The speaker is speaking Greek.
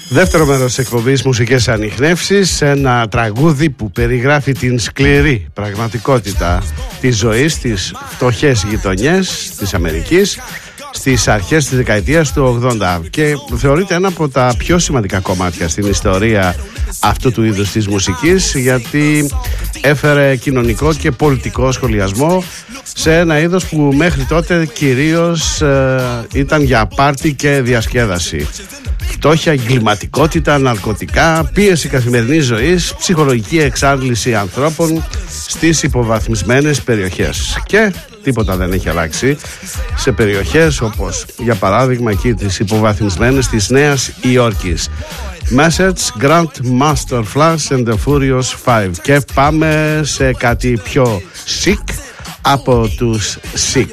Δεύτερο μέρος της εκπομπής Μουσικές Ανιχνεύσεις, ένα τραγούδι που περιγράφει την σκληρή πραγματικότητα της ζωής στις φτωχές γειτονιές της Αμερικής στις αρχές της δεκαετίας του 80 και θεωρείται ένα από τα πιο σημαντικά κομμάτια στην ιστορία αυτού του είδους της μουσικής, γιατί έφερε κοινωνικό και πολιτικό σχολιασμό σε ένα είδος που μέχρι τότε κυρίως ήταν για πάρτι και διασκέδαση. Φτώχεια, εγκληματικότητα, ναρκωτικά, πίεση καθημερινής ζωής, ψυχολογική εξάντληση ανθρώπων στις υποβαθμισμένες περιοχές. Και τίποτα δεν έχει αλλάξει σε περιοχές όπως για παράδειγμα εκεί τις υποβαθμισμένες της Νέας Υόρκης. Message, Grand Master Flash and the Furious 5. Και πάμε σε κάτι πιο chic από τους Chic.